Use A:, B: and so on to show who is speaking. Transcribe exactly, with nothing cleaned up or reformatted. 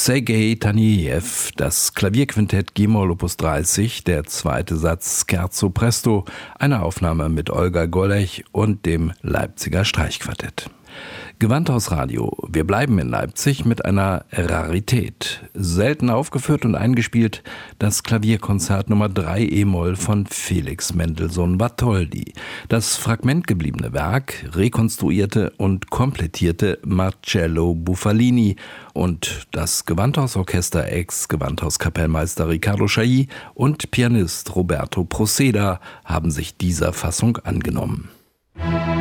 A: Sergei Tanejew, das Klavierquintett G-Moll Opus dreißig, der zweite Satz Scherzo Presto, eine Aufnahme mit Olga Gollech und dem Leipziger Streichquartett. Gewandhaus Radio. Wir bleiben in Leipzig mit einer Rarität. Selten aufgeführt und eingespielt das Klavierkonzert Nummer drei E-Moll von Felix Mendelssohn Bartholdy. Das fragmentgebliebene Werk rekonstruierte und komplettierte Marcello Bufalini und das Gewandhausorchester Ex-Gewandhauskapellmeister Riccardo Chailly und Pianist Roberto Proceda haben sich dieser Fassung angenommen.